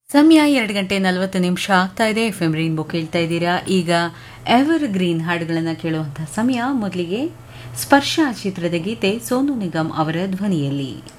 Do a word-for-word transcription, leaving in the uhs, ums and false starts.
ಸಮಯ ಎರಡು ಗಂಟೆ ನಲವತ್ತು ನಿಮಿಷ ಆಗ್ತಾ ಇದೆ. ಎಫ್ ಎಂ ರೈನ್ಬೋ ಕೇಳ್ತಾ ಇದ್ದೀರಾ. ಈಗ ಎವರ್ ಗ್ರೀನ್ ಹಾಡುಗಳನ್ನು ಕೇಳುವಂತಹ ಸಮಯ. ಮೊದಲಿಗೆ ಸ್ಪರ್ಶ ಚಿತ್ರದ ಗೀತೆ ಸೋನು ನಿಗಮ್ ಅವರ ಧ್ವನಿಯಲ್ಲಿ.